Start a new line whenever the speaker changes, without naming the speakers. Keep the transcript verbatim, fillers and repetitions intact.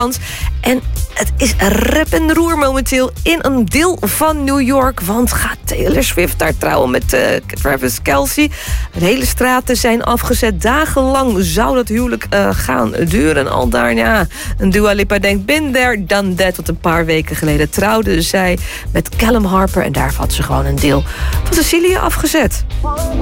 En het is rep en roer momenteel in een deel van New York. Want gaat Taylor Swift daar trouwen met uh, Travis Kelce? De hele straten zijn afgezet. Dagenlang zou dat huwelijk uh, gaan duren. Al daar, ja, een Dua Lipa denkt, been there, done that. Want een paar weken geleden trouwde zij met Callum Harper. En daar had ze gewoon een deel van Cecilia afgezet.